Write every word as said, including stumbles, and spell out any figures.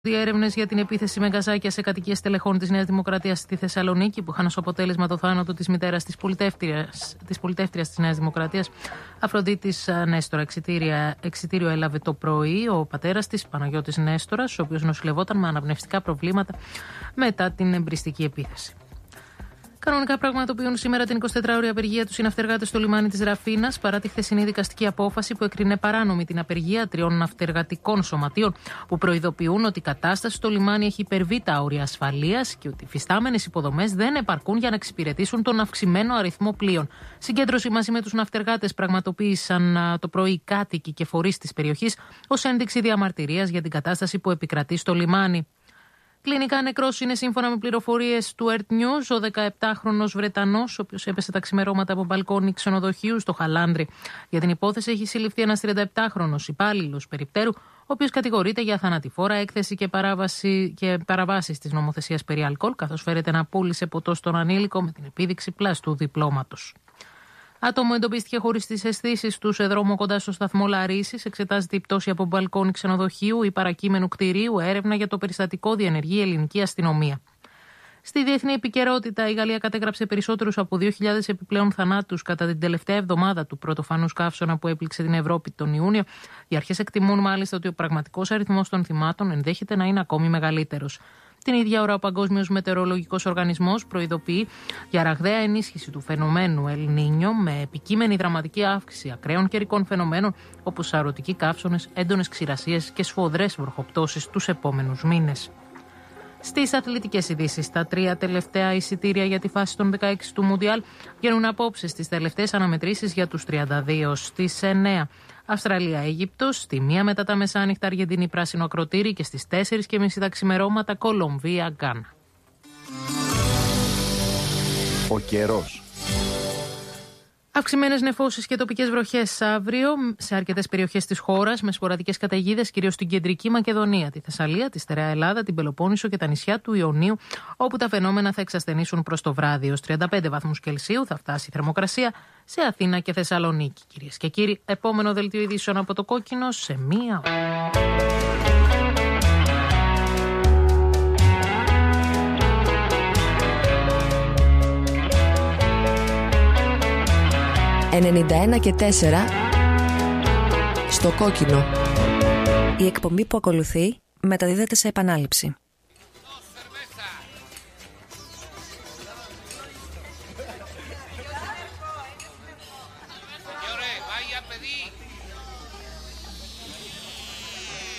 Έρευνες για την επίθεση με γκαζάκια σε κατοικίες τελεχών της Νέας Δημοκρατίας στη Θεσσαλονίκη, που είχαν ως αποτέλεσμα το θάνατο της μητέρας της πολιτεύτριας της, πολιτεύτριας της Νέας Δημοκρατίας, Αφροδίτης Νέστορα. Εξιτήριο έλαβε το πρωί ο πατέρας της, Παναγιώτης Νέστορας, ο οποίος νοσηλευόταν με αναπνευστικά προβλήματα μετά την εμπριστική επίθεση. Κανονικά πραγματοποιούν σήμερα την εικοσιτετράωρη απεργία τους οι ναυτεργάτες στο λιμάνι της Ραφίνας, παρά τη χθεσινή δικαστική απόφαση που έκρινε παράνομη την απεργία τριών ναυτεργατικών σωματείων, που προειδοποιούν ότι η κατάσταση στο λιμάνι έχει υπερβεί τα όρια ασφαλείας και ότι οι φυστάμενες υποδομές δεν επαρκούν για να εξυπηρετήσουν τον αυξημένο αριθμό πλοίων. Συγκέντρωση μαζί με τους ναυτεργάτες πραγματοποίησαν το πρωί κάτοικοι και φορείς της περιοχής ως ένδειξη διαμαρτυρίας για την κατάσταση που επικρατεί στο λιμάνι. Κλινικά νεκρός είναι, σύμφωνα με πληροφορίες του Earth News, ο δεκαεπτάχρονος Βρετανός, ο οποίος έπεσε τα ξημερώματα από μπαλκόνι ξενοδοχείου στο Χαλάνδρι. Για την υπόθεση έχει συλληφθεί ένας τριανταεπτάχρονος υπάλληλος περιπτέρου, ο οποίος κατηγορείται για θανατηφόρα έκθεση και, παράβαση, και παραβάσεις της νομοθεσίας περί αλκοόλ, καθώς φέρεται να πούλησε ποτό στον ανήλικο με την επίδειξη πλαστού διπλώματος. Άτομο εντοπίστηκε χωρίς τις αισθήσεις του σε δρόμο κοντά στο σταθμό Λαρίσης. Εξετάζεται η πτώση από μπαλκόνι ξενοδοχείου ή παρακείμενου κτηρίου. Έρευνα για το περιστατικό διενεργεί η ελληνική αστυνομία. Στη διεθνή επικαιρότητα, η Γαλλία κατέγραψε περισσότερους από δύο χιλιάδες επιπλέον θανάτους κατά την τελευταία εβδομάδα του πρωτοφανούς καύσωνα που έπληξε την Ευρώπη τον Ιούνιο. Οι αρχές εκτιμούν μάλιστα ότι ο πραγματικός αριθμός των θυμάτων ενδέχεται να είναι ακόμη μεγαλύτερος. Την ίδια ώρα, ο Παγκόσμιος Μετεωρολογικός Οργανισμός προειδοποιεί για ραγδαία ενίσχυση του φαινομένου Ελ Νίνιο, με επικείμενη δραματική αύξηση ακραίων καιρικών φαινομένων όπως σαρωτικοί καύσωνες, έντονες ξηρασίες και σφοδρές βροχοπτώσεις τους επόμενους μήνες. Στις αθλητικές ειδήσεις, τα τρία τελευταία εισιτήρια για τη φάση των δεκαέξι του Μουντιάλ γίνουν απόψε στις τελευταίες αναμετρήσεις για τους τριάντα δύο. Στις εννέα Αυστραλία-Αίγυπτος, στη μία μετά τα μεσάνυχτα Αργεντινή πράσινο ακροτήρι και στις τέσσερις και μισή τα ξημερώματα Κολομβία-Γκάνα. Ο καιρός. Αυξημένες νεφώσεις και τοπικές βροχές αύριο σε αρκετές περιοχές της χώρας, με σποραδικές καταιγίδες κυρίως στην κεντρική Μακεδονία, τη Θεσσαλία, τη Στερεά Ελλάδα, την Πελοπόννησο και τα νησιά του Ιωνίου, όπου τα φαινόμενα θα εξασθενήσουν προς το βράδυ. Ως τριάντα πέντε βαθμούς Κελσίου θα φτάσει η θερμοκρασία σε Αθήνα και Θεσσαλονίκη. Κυρίες και κύριοι, επόμενο δελτίο ειδήσεων από το Κόκκινο σε μία ώρα. ενενήντα ένα και τέσσερα στο Κόκκινο. Η εκπομπή που ακολουθεί μεταδίδεται σε επανάληψη.